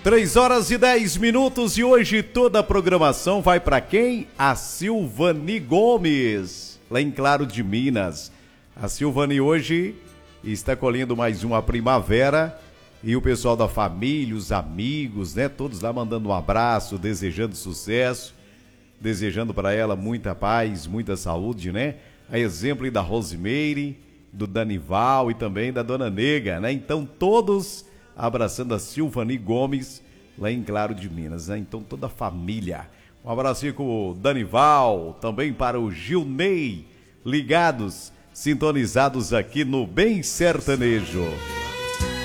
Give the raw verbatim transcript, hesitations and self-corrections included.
Três horas e dez minutos e hoje toda a programação vai para quem? A Silvani Gomes, lá em Claro de Minas. A Silvani hoje está colhendo mais uma primavera e o pessoal da família, os amigos, né? Todos lá mandando um abraço, desejando sucesso, desejando para ela muita paz, muita saúde, né? A exemplo da Rosimeire, do Danival e também da Dona Nega, né? Então todos abraçando a Silvani Gomes, lá em Claro de Minas, né? Então toda a família. Um abracinho com o Danival, também para o Gilney, ligados, sintonizados aqui no Bem Sertanejo.